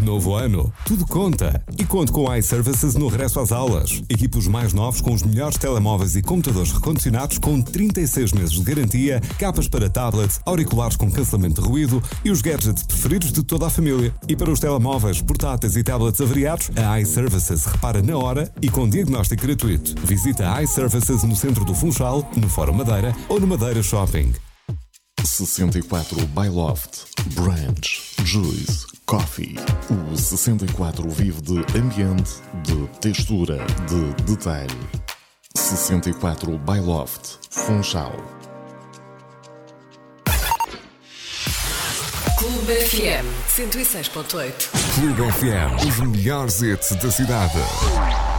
Novo ano, tudo conta. E conto com a iServices no regresso às aulas. Equipe os mais novos com os melhores telemóveis e computadores recondicionados com 36 meses de garantia, capas para tablets, auriculares com cancelamento de ruído e os gadgets preferidos de toda a família. E para os telemóveis, portáteis e tablets avariados, a iServices repara na hora e com diagnóstico gratuito. Visita a iServices no centro do Funchal, no Fórum Madeira ou no Madeira Shopping. 64 by Loft, Branch, Juice, Coffee. O 64 vive de ambiente, de textura, de detalhe. 64 by Loft, Funchal. Clube FM 106.8. Clube FM, os melhores hits da cidade.